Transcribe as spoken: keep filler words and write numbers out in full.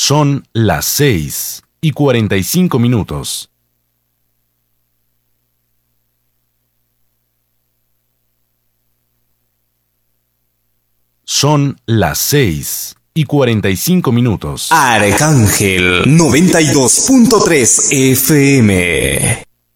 Son las seis y cuarenta y cinco minutos. Son las seis y cuarenta y cinco minutos. Arcángel noventa y dos punto tres F M.